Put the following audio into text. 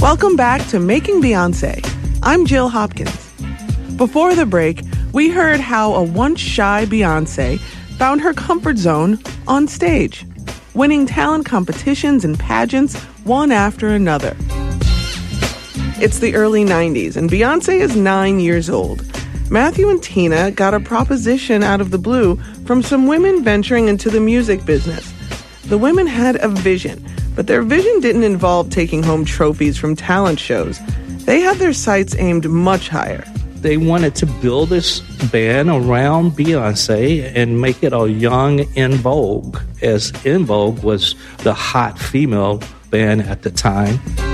Welcome back to Making Beyonce. I'm Jill Hopkins. Before the break, we heard how a once shy Beyonce found her comfort zone on stage, winning talent competitions and pageants one after another. It's the early 90s, and Beyonce is 9 years old. Matthew and Tina got a proposition out of the blue from some women venturing into the music business. The women had a vision, but their vision didn't involve taking home trophies from talent shows. They had their sights aimed much higher. They wanted to build this band around Beyonce and make it a young En Vogue, as En Vogue was the hot female band at the time.